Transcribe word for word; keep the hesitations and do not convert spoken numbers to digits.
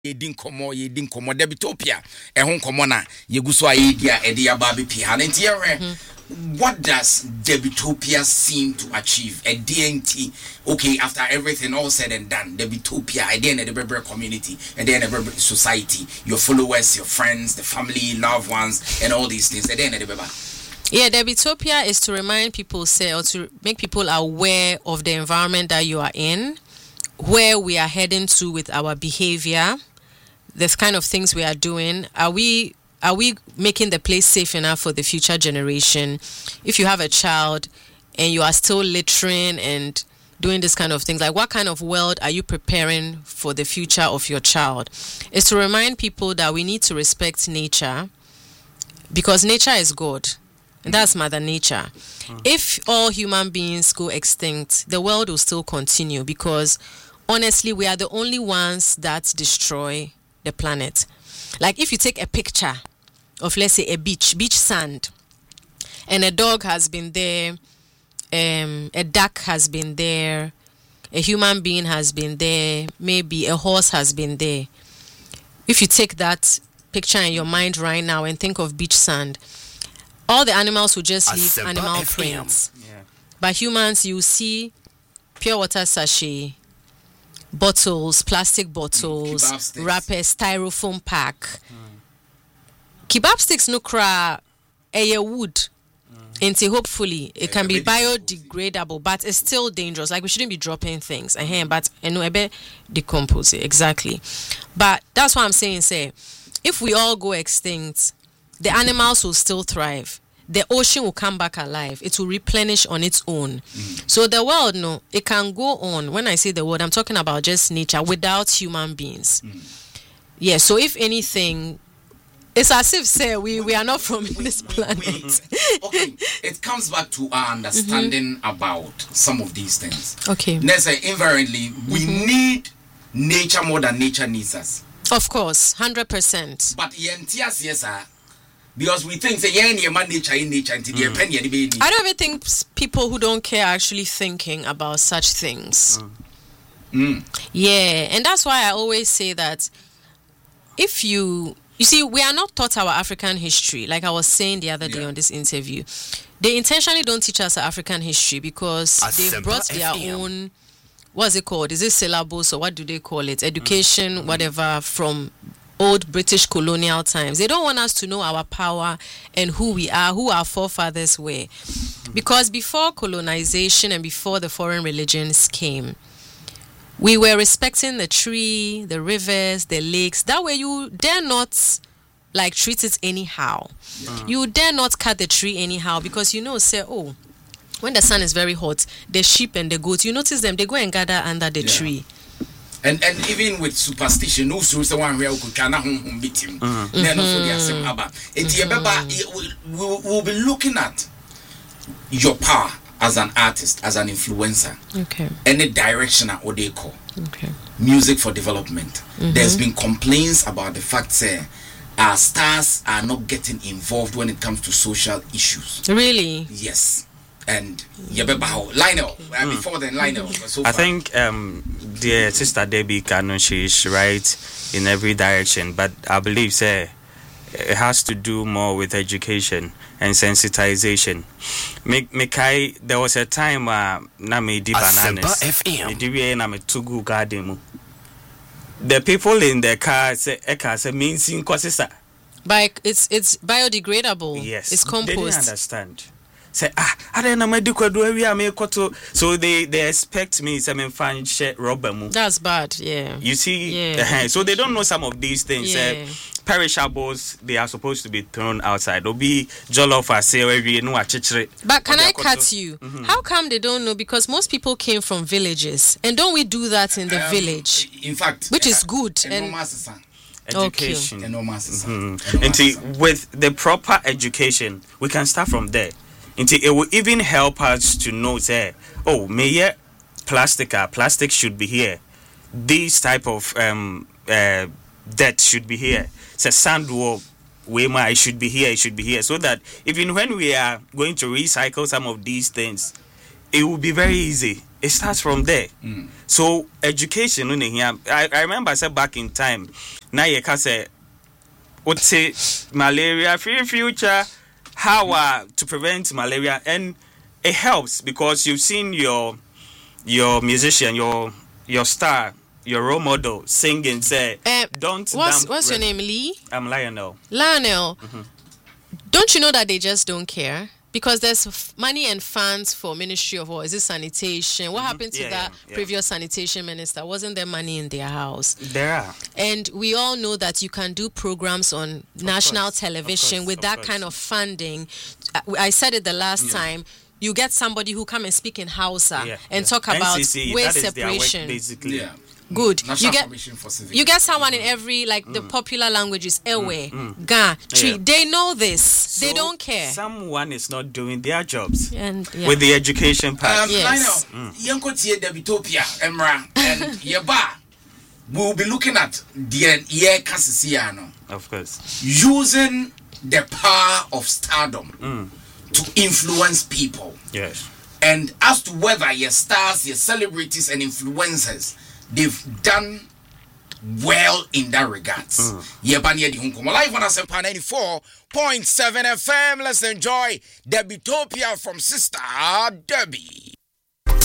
Yedin komo yedin komo debitopia ehun komo na yeguso ayedia ede yababe pia na ntiye what does Debitopia seem to achieve a D N T? Okay, after everything all said and done, Debitopia, at the end of the Berber community, and then the Berber society, your followers, your friends, the family, loved ones, and all these things, at the end of the Berber. Yeah, Debitopia is to remind people, say, or to make people aware of the environment that you are in, where we are heading to with our behavior, the kind of things we are doing. Are we Are we making the place safe enough for the future generation? If you have a child and you are still littering and doing this kind of things, like what kind of world are you preparing for the future of your child? It's to remind people that we need to respect nature because nature is God. And that's Mother Nature. Mm. If all human beings go extinct, the world will still continue because honestly, we are the only ones that destroy the planet. Like if you take a picture of, let's say, a beach, beach sand, and a dog has been there, um, a duck has been there, a human being has been there, maybe a horse has been there. If you take that picture in your mind right now and think of beach sand, all the animals will just leave animal prints. Yeah. But humans, you see pure water sachet, bottles, plastic bottles, mm, wrappers, styrofoam pack. Mm. Kebab sticks no cra a wood. Mm. Until hopefully it can be biodegradable, but it's still dangerous. Like we shouldn't be dropping things. Uh-huh, but you know, I bet decompose it exactly. But that's what I'm saying. Say, if we all go extinct, the animals will still thrive. The ocean will come back alive. It will replenish on its own. Mm. So the world, no, it can go on. When I say the world, I'm talking about just nature without human beings. Mm. Yeah, so if anything, it's as if, say, we, we are not from we, this planet. We, we, okay, it comes back to our understanding mm-hmm. about some of these things. Okay. Let's say, invariantly, mm-hmm. we need nature more than nature needs us. Of course, one hundred percent. But yes, yes, sir. Because we think say yeah, yeah, nature in nature until the penny. I don't even think people who don't care are actually thinking about such things. Mm. Mm. Yeah, and that's why I always say that if you you see, we are not taught our African history. Like I was saying the other day yeah. on this interview, they intentionally don't teach us our African history because they've brought their F M. Own. What's it called? Is it syllabus or what do they call it? Education, mm. whatever from old British colonial times. They don't want us to know our power and who we are, who our forefathers were. Because before colonization and before the foreign religions came, we were respecting the tree, the rivers, the lakes. That way you dare not like treat it anyhow. Uh-huh. You dare not cut the tree anyhow because you know, say, oh, when the sun is very hot, the sheep and the goats, you notice them, they go and gather under the yeah. tree. And and even with superstition, no so the one where we can home beat him. Then also they are saying about it. We will be looking at your power as an artist, as an influencer. Okay. Any direction at what they call. Okay. Music for development. Mm-hmm. There's been complaints about the fact that our stars are not getting involved when it comes to social issues. Really? Yes. And Yabeba Lionel uh, before then Lionel so I think um the sister Debbie Cannon, she is right in every direction, but I believe say it has to do more with education and sensitization. Make Mekai, there was a time uh na me di bananas me di we na me tugu garden. The people in the car say e car say means in cosisa. But it's it's biodegradable. Yes. It's compost. They didn't understand. Say ah, I don't know my do we are me so they they expect me some fan share rubber mu. That's bad, yeah. You see, yeah. uh, so they don't know some of these things. Yeah. Uh, perishables, they are supposed to be thrown outside. They'll be jollof or say we know a But can I cut you? Mm-hmm. How come they don't know? Because most people came from villages, and don't we do that in the um, village? In fact, which uh, is good. And education. Okay. Mm-hmm. And see, with the proper education, we can start from there. Until it will even help us to know say, oh, may plastic uh, plastic should be here. These type of um uh debt should be here. Say sand wall where it should be here, it should be here. So that even when we are going to recycle some of these things, it will be very easy. it starts from there. Mm. So education, I, I remember I said back in time, now you can say, what's it, malaria, free future, how uh, to prevent malaria, and it helps because you've seen your your musician, your your star, your role model singing, say, uh, don't. What's what's your name, Lee? I'm Lionel. Lionel, mm-hmm. Don't you know that they just don't care? Because there's f- money and funds for Ministry of what is it sanitation? What mm-hmm. happened to yeah, that yeah, yeah. previous sanitation minister? Wasn't there money in their house? There are. And we all know that you can do programs on of national course. television course, with that course. kind of funding. I said it the last yeah. time. You get somebody who come and speak in Hausa yeah, and yeah. talk about N C C, waste separation. Work, basically. Yeah. Good. National you get you get someone in every like mm. the popular languages, Ewe, mm. mm. Ga, Tree. Yeah. They know this. So they don't care. Someone is not doing their jobs and, yeah. with the education part. Um, yes. I know. Yanko tie Debitopia, Emra, and Yeba. We'll be looking at the year Casisiano. Of course. Using the power of stardom mm. to influence people. Yes. And as to whether your stars, your celebrities, and influencers, they've done well in that regards. Mm. Live on Asempa ninety-four point seven F M. Let's enjoy Debitopia from Sister Debbie.